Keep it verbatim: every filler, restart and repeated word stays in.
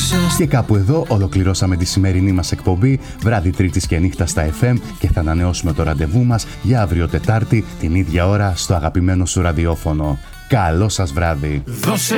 Και κάπου εδώ ολοκληρώσαμε τη σημερινή μας εκπομπή, βράδυ Τρίτης και νύχτα στα εφ εμ, και θα ανανεώσουμε το ραντεβού μας για αύριο Τετάρτη την ίδια ώρα στο αγαπημένο σου ραδιόφωνο. Καλό σας βράδυ. Δώσε